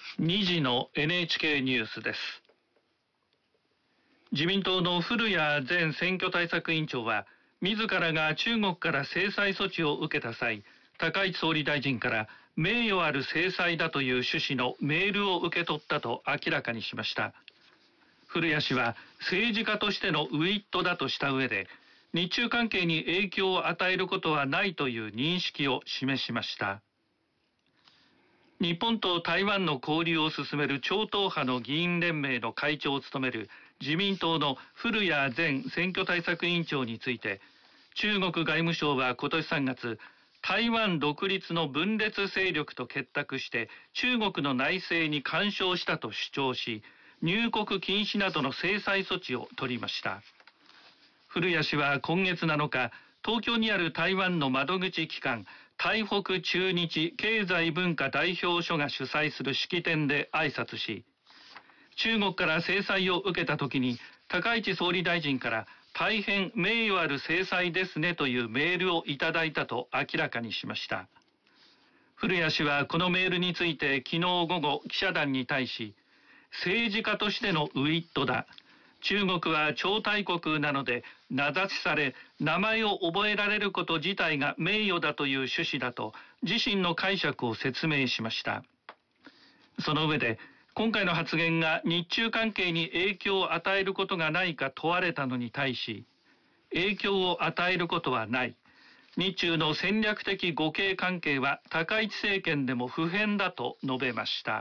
2時の NHK ニュースです。自民党の古屋前選挙対策委員長は、自らが中国から制裁措置を受けた際、高市総理大臣から名誉ある制裁だという趣旨のメールを受け取ったと明らかにしました。古屋氏は政治家としてのウィットだとした上で、日中関係に影響を与えることはないという認識を示しました。日本と台湾の交流を進める超党派の議員連盟の会長を務める自民党の古屋前選挙対策委員長について、中国外務省は今年3月、台湾独立の分裂勢力と結託して中国の内政に干渉したと主張し、入国禁止などの制裁措置を取りました。古屋氏は今月7日、東京にある台湾の窓口機関、台北駐日経済文化代表処が主催する式典で挨拶し、中国から制裁を受けた時に高市総理大臣から大変名誉ある制裁ですねというメールをいただいたと明らかにしました。古屋氏はこのメールについて昨日午後記者団に対し、政治家としてのウィットだ。中国は超大国なので名指しされ名前を覚えられること自体が名誉だという趣旨だと自身の解釈を説明しました。その上で今回の発言が日中関係に影響を与えることがないか問われたのに対し、影響を与えることはない。日中の戦略的互恵関係は高市政権でも不変だと述べました。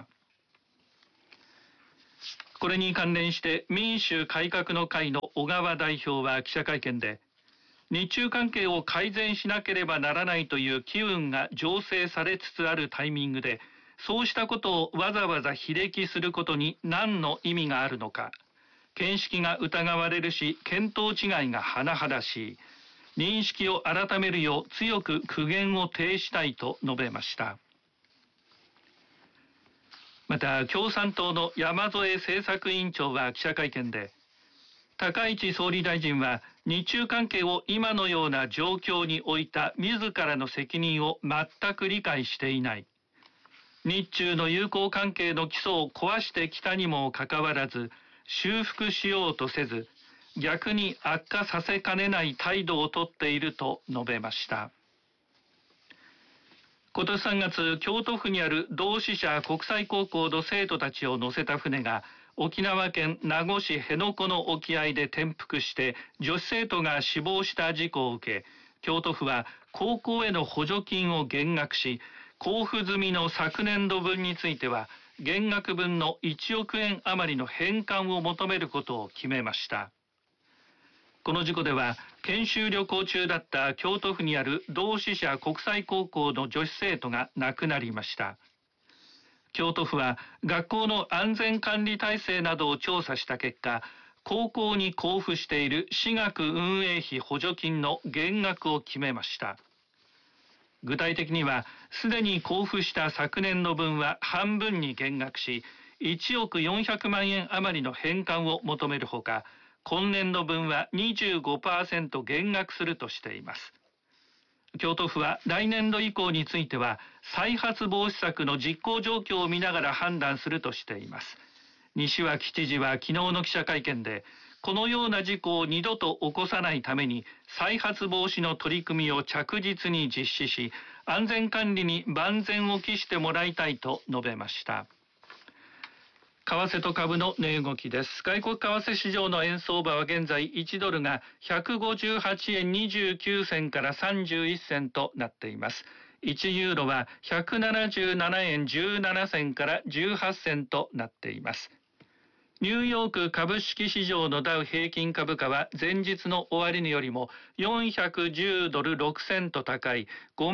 これに関連して民主改革の会の小川代表は記者会見で、日中関係を改善しなければならないという機運が醸成されつつあるタイミングで、そうしたことをわざわざ非歴することに何の意味があるのか、見識が疑われるし見当違いが甚だしい、認識を改めるよう強く苦言を呈したいと述べました。また共産党の山添政策委員長は記者会見で、高市総理大臣は日中関係を今のような状況に置いた自らの責任を全く理解していない。日中の友好関係の基礎を壊してきたにもかかわらず、修復しようとせず、逆に悪化させかねない態度をとっていると述べました。今年3月、京都府にある同志社国際高校の生徒たちを乗せた船が沖縄県名護市辺野古の沖合で転覆して女子生徒が死亡した事故を受け、京都府は高校への補助金を減額し、交付済みの昨年度分については減額分の1億円余りの返還を求めることを決めました。この事故では研修旅行中だった京都府にある同志社国際高校の女子生徒が亡くなりました。京都府は学校の安全管理体制などを調査した結果、高校に交付している私学運営費補助金の減額を決めました。具体的にはすでに交付した昨年度分は半分に減額し、1億400万円余りの返還を求めるほか、今年度分は 25% 減額するとしています。京都府は来年度以降については再発防止策の実行状況を見ながら判断するとしています。西脇知事は昨日の記者会見で、このような事故を二度と起こさないために再発防止の取り組みを着実に実施し、安全管理に万全を期してもらいたいと述べました。為替と株の値動きです。外国為替市場の円相場は現在1ドルが158円29銭から31銭となっています。1ユーロは177円17銭から18銭となっています。ニューヨーク株式市場のダウ平均株価は前日の終値よりも410ドル6セント高い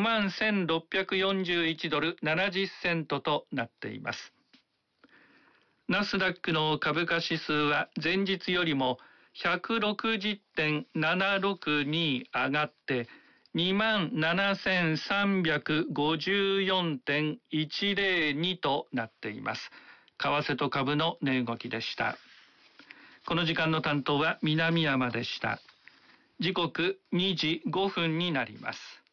51,641 ドル70セントとなっています。ナスダックの株価指数は前日よりも 160.762 上がって27,354.102 となっています。為替と株の値動きでした。この時間の担当は南山でした。時刻2時5分になります。